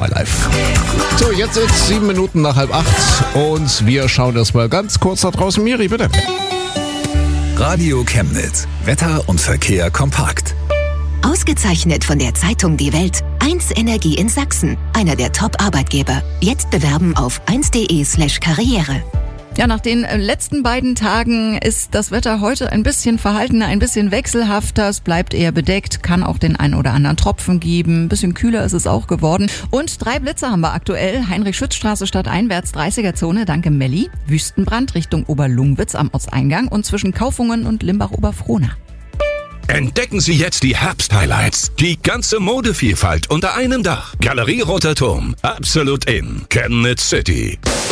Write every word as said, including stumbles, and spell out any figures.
MyLife. So, jetzt ist sieben Minuten nach halb acht und wir schauen erstmal ganz kurz da draußen. Miri, bitte. Radio Chemnitz. Wetter und Verkehr kompakt. Ausgezeichnet von der Zeitung Die Welt. eins Energie in Sachsen. Einer der Top-Arbeitgeber. Jetzt bewerben auf eins punkt de slash karriere. Ja, nach den letzten beiden Tagen ist das Wetter heute ein bisschen verhaltener, ein bisschen wechselhafter. Es bleibt eher bedeckt, kann auch den einen oder anderen Tropfen geben. Ein bisschen kühler ist es auch geworden. Und drei Blitze haben wir aktuell. Heinrich-Schütz-Straße stadteinwärts, dreißiger-Zone, danke Melli. Wüstenbrand Richtung Oberlungwitz am Ortseingang und zwischen Kaufungen und Limbach-Oberfrohna. Entdecken Sie jetzt die Herbst-Highlights. Die ganze Modevielfalt unter einem Dach. Galerie Roter Turm. Absolut in Chemnitz City.